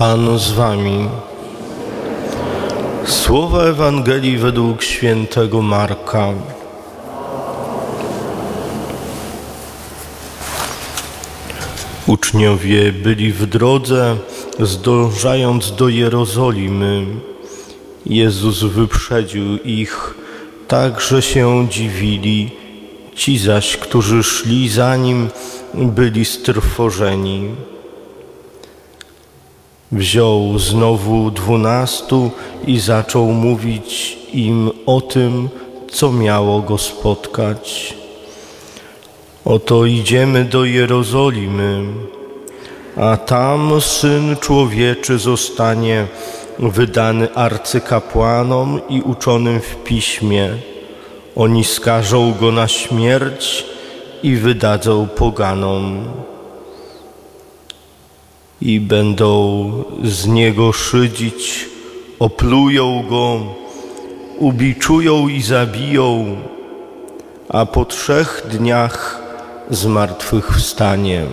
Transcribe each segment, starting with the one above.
Pan z wami. Słowa Ewangelii według świętego Marka. Uczniowie byli w drodze, zdążając do Jerozolimy. Jezus wyprzedził ich, tak że się dziwili. Ci zaś, którzy szli za Nim, byli strwożeni. Wziął znowu 12 i zaczął mówić im o tym, co miało Go spotkać. Oto idziemy do Jerozolimy, a tam Syn Człowieczy zostanie wydany arcykapłanom i uczonym w piśmie. Oni skażą Go na śmierć i wydadzą poganom. I będą z Niego szydzić, oplują Go, ubiczują i zabiją, a po 3 dniach zmartwychwstanie.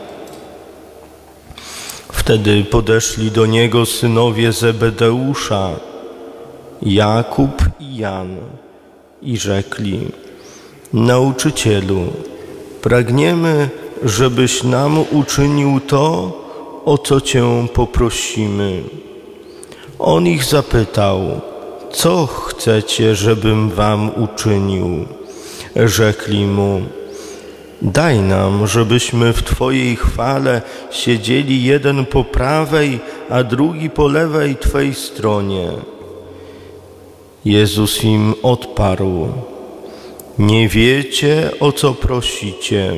Wtedy podeszli do Niego synowie Zebedeusza, Jakub i Jan, i rzekli: Nauczycielu, pragniemy, żebyś nam uczynił to, o co Cię poprosimy. On ich zapytał: co chcecie, żebym wam uczynił? Rzekli mu: daj nam, żebyśmy w Twojej chwale siedzieli jeden po prawej, a drugi po lewej Twej stronie. Jezus im odparł: nie wiecie, o co prosicie.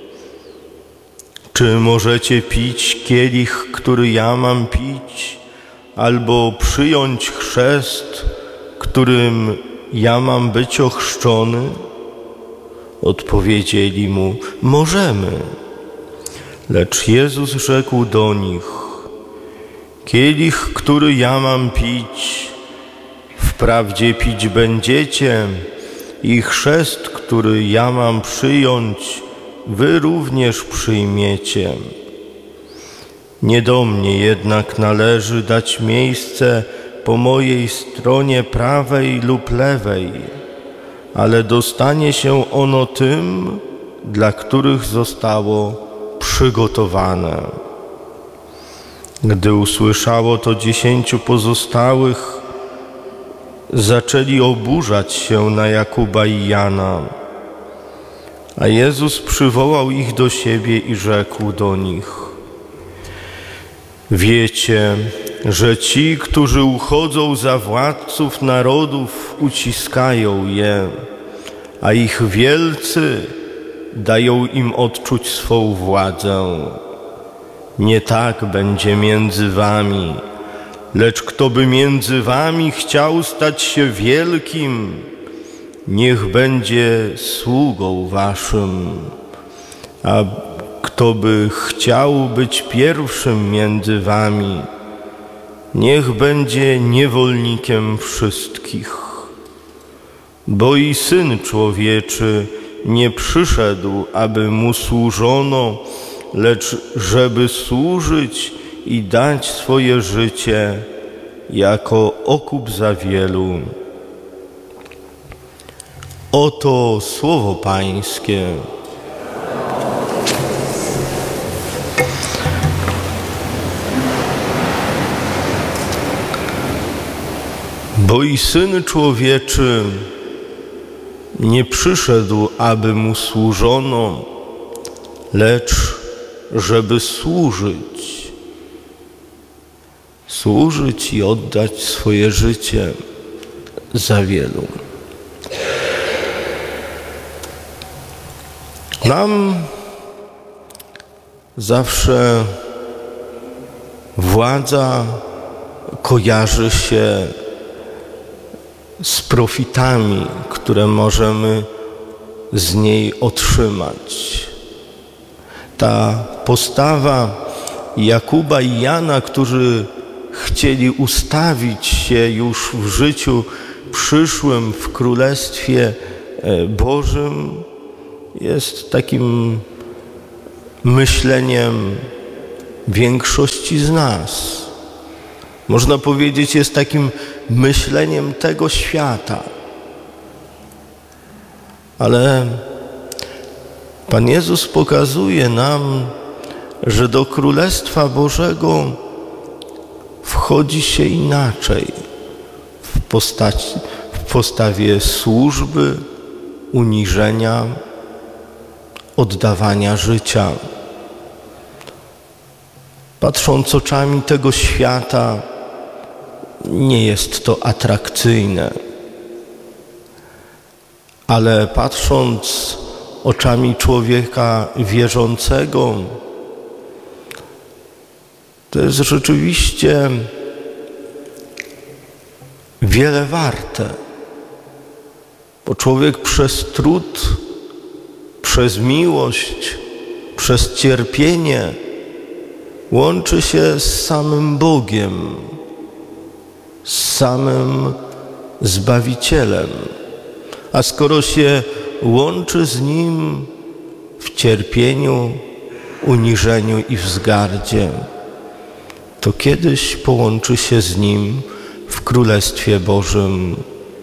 Czy możecie pić kielich, który ja mam pić, albo przyjąć chrzest, którym ja mam być ochrzczony? Odpowiedzieli mu: możemy. Lecz Jezus rzekł do nich: kielich, który ja mam pić, wprawdzie pić będziecie, i chrzest, który ja mam przyjąć, wy również przyjmiecie. Nie do mnie jednak należy dać miejsce po mojej stronie prawej lub lewej, ale dostanie się ono tym, dla których zostało przygotowane. Gdy usłyszało to 10 pozostałych, zaczęli oburzać się na Jakuba i Jana. A Jezus przywołał ich do siebie i rzekł do nich: wiecie, że ci, którzy uchodzą za władców narodów, uciskają je, a ich wielcy dają im odczuć swą władzę. Nie tak będzie między wami, lecz kto by między wami chciał stać się wielkim, niech będzie sługą waszym, a kto by chciał być pierwszym między wami, niech będzie niewolnikiem wszystkich. Bo i Syn Człowieczy nie przyszedł, aby Mu służono, lecz żeby służyć i dać swoje życie jako okup za wielu. Oto słowo Pańskie. Bo i Syn Człowieczy nie przyszedł, aby Mu służono, lecz żeby służyć i oddać swoje życie za wielu. Nam zawsze władza kojarzy się z profitami, które możemy z niej otrzymać. Ta postawa Jakuba i Jana, którzy chcieli ustawić się już w życiu przyszłym w Królestwie Bożym, jest takim myśleniem większości z nas. można powiedzieć, jest takim myśleniem tego świata. Ale Pan Jezus pokazuje nam, że do Królestwa Bożego wchodzi się inaczej, w postawie służby, uniżenia, oddawania życia. Patrząc oczami tego świata, nie jest to atrakcyjne, ale patrząc oczami człowieka wierzącego, to jest rzeczywiście wiele warte, bo człowiek przez trud, przez miłość, przez cierpienie łączy się z samym Bogiem, z samym Zbawicielem. A skoro się łączy z Nim w cierpieniu, uniżeniu i wzgardzie, to kiedyś połączy się z Nim w Królestwie Bożym.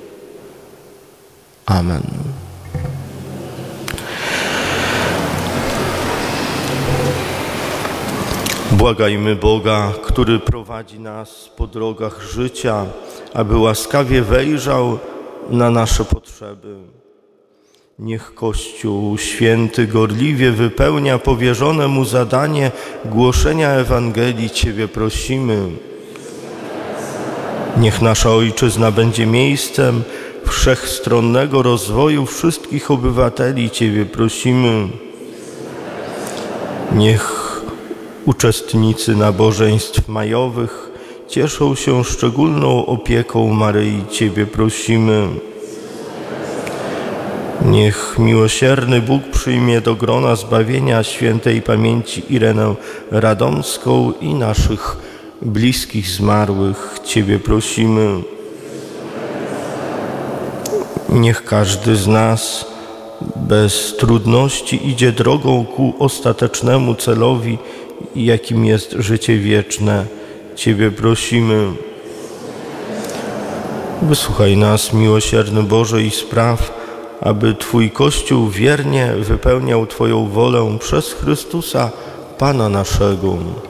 Amen. Błagajmy Boga, który prowadzi nas po drogach życia, aby łaskawie wejrzał na nasze potrzeby. Niech Kościół święty gorliwie wypełnia powierzone mu zadanie głoszenia Ewangelii. Ciebie prosimy. Niech nasza Ojczyzna będzie miejscem wszechstronnego rozwoju wszystkich obywateli. Ciebie prosimy. Niech uczestnicy nabożeństw majowych cieszą się szczególną opieką Maryi. Ciebie prosimy. Niech miłosierny Bóg przyjmie do grona zbawienia świętej pamięci Irenę Radomską i naszych bliskich zmarłych. Ciebie prosimy. Niech każdy z nas bez trudności idzie drogą ku ostatecznemu celowi, jakim jest życie wieczne. Ciebie prosimy. Wysłuchaj nas, miłosierny Boże, i spraw, aby Twój Kościół wiernie wypełniał Twoją wolę przez Chrystusa, Pana naszego.